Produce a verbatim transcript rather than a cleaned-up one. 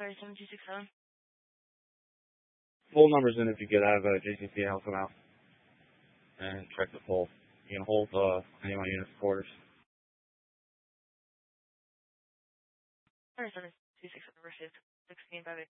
Sorry, seven two six seven. Full numbers in if you could have uh, J C C help them out. And check the pole. You can hold uh, any of my units quarters. Sorry, seven two six seven, received. sixteen, five eight.